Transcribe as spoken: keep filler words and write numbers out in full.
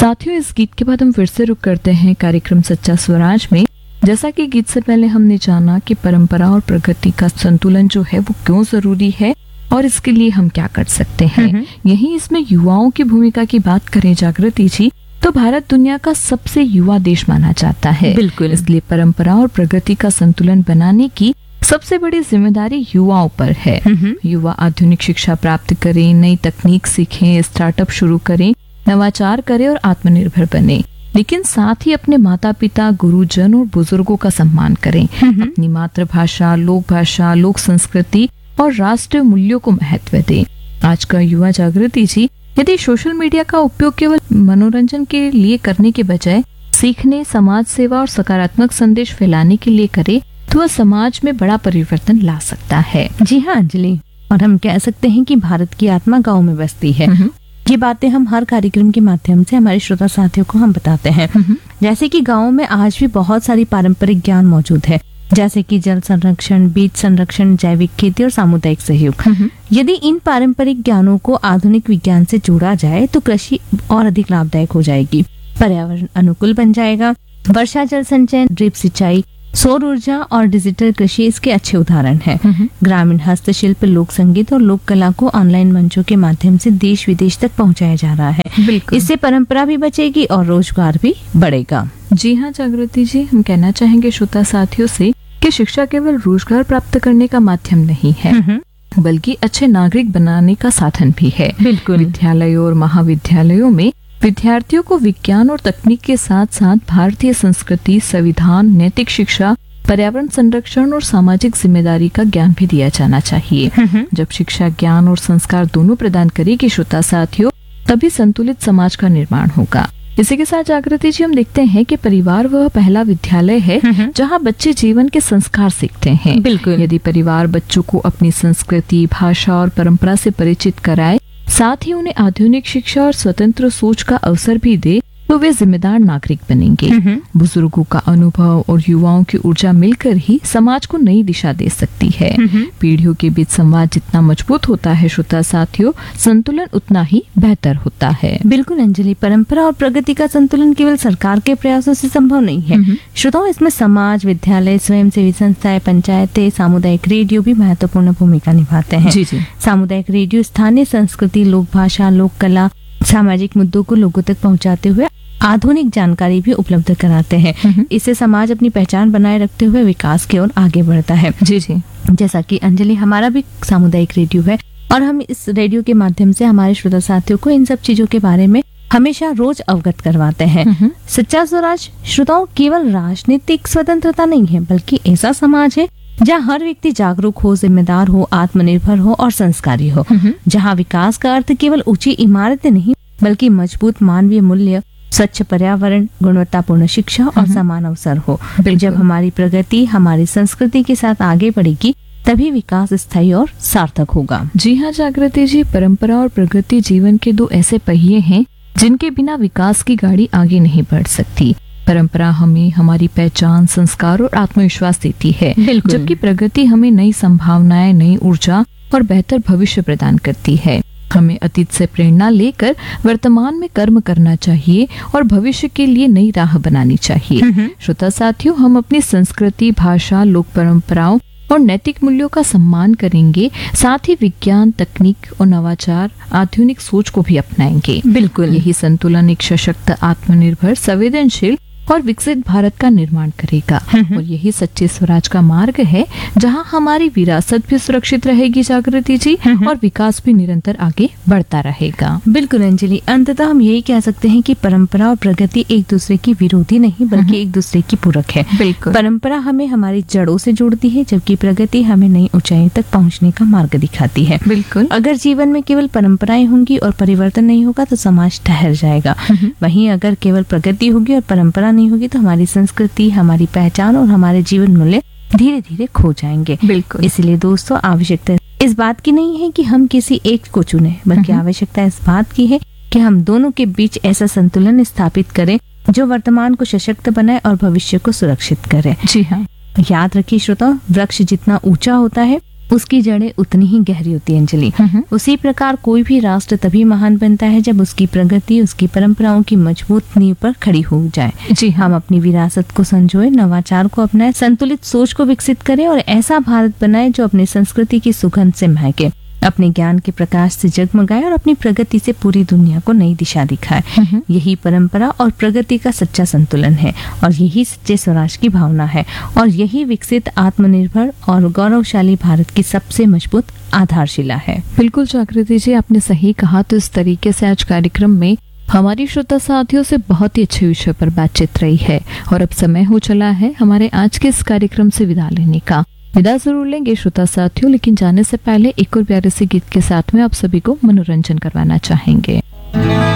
साथियों, इस गीत के बाद हम फिर से रुक करते हैं कार्यक्रम सच्चा स्वराज में। जैसा कि गीत से पहले हमने जाना कि परंपरा और प्रगति का संतुलन जो है वो क्यों जरूरी है और इसके लिए हम क्या कर सकते हैं। यही इसमें युवाओं की भूमिका की बात करें जागृति जी, तो भारत दुनिया का सबसे युवा देश माना जाता है। बिल्कुल। इसलिए परंपरा और प्रगति का संतुलन बनाने की सबसे बड़ी जिम्मेदारी युवाओं पर है। युवा आधुनिक शिक्षा प्राप्त करें, नई तकनीक सीखें, स्टार्टअप शुरू करें, नवाचार करें और आत्मनिर्भर बने, लेकिन साथ ही अपने माता पिता, गुरुजन और बुजुर्गों का सम्मान करें। अपनी मातृभाषा, लोक भाषा, लोक संस्कृति और राष्ट्रीय मूल्यों को महत्व दें। आज का युवा जागृति जी यदि सोशल मीडिया का उपयोग केवल मनोरंजन के लिए करने के बजाय सीखने, समाज सेवा और सकारात्मक संदेश फैलाने के लिए करे तो वह समाज में बड़ा परिवर्तन ला सकता है। जी हाँ अंजलि, और हम कह सकते हैं कि भारत की आत्मा गाँव में बसती है। ये बातें हम हर कार्यक्रम के माध्यम से हमारे श्रोता साथियों को हम बताते हैं। जैसे कि गाँव में आज भी बहुत सारी पारंपरिक ज्ञान मौजूद है, जैसे कि जल संरक्षण, बीज संरक्षण, जैविक खेती और सामुदायिक सहयोग। यदि इन पारंपरिक ज्ञानों को आधुनिक विज्ञान से जोड़ा जाए तो कृषि और अधिक लाभदायक हो जाएगी, पर्यावरण अनुकूल बन जाएगा। वर्षा जल संचयन, ड्रिप सिंचाई, सौर ऊर्जा और डिजिटल कृषि इसके अच्छे उदाहरण हैं। ग्रामीण हस्तशिल्प, लोक संगीत और लोक कला को ऑनलाइन मंचों के माध्यम से देश विदेश तक पहुंचाया जा रहा है। इससे परंपरा भी बचेगी और रोजगार भी बढ़ेगा। जी हाँ जागृति जी, हम कहना चाहेंगे श्रोता साथियों से कि शिक्षा केवल रोजगार प्राप्त करने का माध्यम नहीं है, बल्कि अच्छे नागरिक बनाने का साधन भी है। बिल्कुल। विद्यालयों और महाविद्यालयों में विद्यार्थियों को विज्ञान और तकनीक के साथ साथ भारतीय संस्कृति, संविधान, नैतिक शिक्षा, पर्यावरण संरक्षण और सामाजिक जिम्मेदारी का ज्ञान भी दिया जाना चाहिए। जब शिक्षा ज्ञान और संस्कार दोनों प्रदान करेगी श्रोता साथियों, तभी संतुलित समाज का निर्माण होगा। इसी के साथ जागृति जी हम देखते हैं कि परिवार वह पहला विद्यालय है जहां बच्चे जीवन के संस्कार सीखते हैं। बिल्कुल। यदि परिवार बच्चों को अपनी संस्कृति, भाषा और परंपरा से परिचित कराए, साथ ही उन्हें आधुनिक शिक्षा और स्वतंत्र सोच का अवसर भी दे, तो वे जिम्मेदार नागरिक बनेंगे। बुजुर्गों का अनुभव और युवाओं की ऊर्जा मिलकर ही समाज को नई दिशा दे सकती है। पीढ़ियों के बीच संवाद जितना मजबूत होता है श्रोता साथियों, संतुलन उतना ही बेहतर होता है। बिल्कुल अंजलि, परंपरा और प्रगति का संतुलन केवल सरकार के प्रयासों से संभव नहीं है। श्रोताओं, इसमें समाज, विद्यालय, स्वयंसेवी संस्थाएं, पंचायतें, सामुदायिक रेडियो भी महत्वपूर्ण भूमिका निभाते हैं। जी जी। सामुदायिक रेडियो स्थानीय संस्कृति, लोक भाषा, लोक कला, सामाजिक मुद्दों को लोगों तक पहुंचाते हुए आधुनिक जानकारी भी उपलब्ध कराते हैं। इससे समाज अपनी पहचान बनाए रखते हुए विकास की ओर आगे बढ़ता है। जी जी। जैसा कि अंजलि, हमारा भी सामुदायिक रेडियो है और हम इस रेडियो के माध्यम से हमारे श्रोता साथियों को इन सब चीजों के बारे में हमेशा रोज अवगत करवाते हैं। सच्चा स्वराज श्रोताओं केवल राजनीतिक स्वतंत्रता नहीं है, बल्कि ऐसा समाज है जहाँ हर व्यक्ति जागरूक हो, जिम्मेदार हो, आत्मनिर्भर हो और संस्कारी हो। जहाँ विकास का अर्थ केवल ऊंची इमारतें नहीं, बल्कि मजबूत मानवीय मूल्य, स्वच्छ पर्यावरण, गुणवत्तापूर्ण शिक्षा और समान अवसर हो। जब हमारी प्रगति हमारी संस्कृति के साथ आगे बढ़ेगी, तभी विकास स्थायी और सार्थक होगा। जी हाँ जागृति जी, परंपरा और प्रगति जीवन के दो ऐसे पहिए हैं जिनके बिना विकास की गाड़ी आगे नहीं बढ़ सकती। परंपरा हमें हमारी पहचान, संस्कार और आत्मविश्वास देती है, जबकि प्रगति हमें नई संभावनाएं, नई ऊर्जा और बेहतर भविष्य प्रदान करती है। हमें अतीत से प्रेरणा लेकर वर्तमान में कर्म करना चाहिए और भविष्य के लिए नई राह बनानी चाहिए। श्रोता साथियों, हम अपनी संस्कृति, भाषा, लोक परंपराओं और नैतिक मूल्यों का सम्मान करेंगे, साथ ही विज्ञान, तकनीक और नवाचार, आधुनिक सोच को भी अपनाएंगे। बिल्कुल। यही संतुलन एक सशक्त, आत्मनिर्भर, संवेदनशील और विकसित भारत का निर्माण करेगा। और यही सच्चे स्वराज का मार्ग है, जहां हमारी विरासत भी सुरक्षित रहेगी जागृति जी, और विकास भी निरंतर आगे बढ़ता रहेगा। बिल्कुल अंजलि, अंततः हम यही कह सकते हैं कि परंपरा और प्रगति एक दूसरे की विरोधी नहीं, बल्कि एक दूसरे की पूरक है। बिल्कुल। परंपरा हमें हमारी जड़ों से जोड़ती है, जबकि प्रगति हमें नई ऊंचाई तक पहुँचने का मार्ग दिखाती है। बिल्कुल। अगर जीवन में केवल परंपराएं होंगी और परिवर्तन नहीं होगा तो समाज ठहर जाएगा। वहीं अगर केवल प्रगति होगी और परंपरा नहीं होगी तो हमारी संस्कृति, हमारी पहचान और हमारे जीवन मूल्य धीरे धीरे खो जाएंगे। बिल्कुल। इसलिए दोस्तों, आवश्यकता इस बात की नहीं है कि हम किसी एक को चुने, बल्कि आवश्यकता इस बात की है कि हम दोनों के बीच ऐसा संतुलन स्थापित करें जो वर्तमान को सशक्त बनाए और भविष्य को सुरक्षित करे। जी हाँ। याद रखिए श्रोताओ, वृक्ष जितना ऊंचा होता है उसकी जड़ें उतनी ही गहरी होती है अंजलि। हम्म। उसी प्रकार कोई भी राष्ट्र तभी महान बनता है जब उसकी प्रगति उसकी परंपराओं की मजबूत नींव पर खड़ी हो जाए। जी हाँ। हम अपनी विरासत को संजोए, नवाचार को अपनाए, संतुलित सोच को विकसित करें और ऐसा भारत बनाए जो अपनी संस्कृति की सुगंध से महके, अपने ज्ञान के प्रकाश से जगमगाए और अपनी प्रगति से पूरी दुनिया को नई दिशा दिखाए। हम्म। यही परंपरा और प्रगति का सच्चा संतुलन है और यही सच्चे स्वराज की भावना है और यही विकसित, आत्मनिर्भर और गौरवशाली भारत की सबसे मजबूत आधारशिला है। बिल्कुल जागृति जी, आपने सही कहा। तो इस तरीके से आज कार्यक्रम में हमारी श्रोता साथियों से बहुत ही अच्छे विषय पर बातचीत रही है और अब समय हो चला है हमारे आज के इस कार्यक्रम से विदा लेने का। विदा जरूर लेंगे श्रोता साथियों, लेकिन जाने से पहले एक और प्यारे से गीत के साथ में आप सभी को मनोरंजन करवाना चाहेंगे।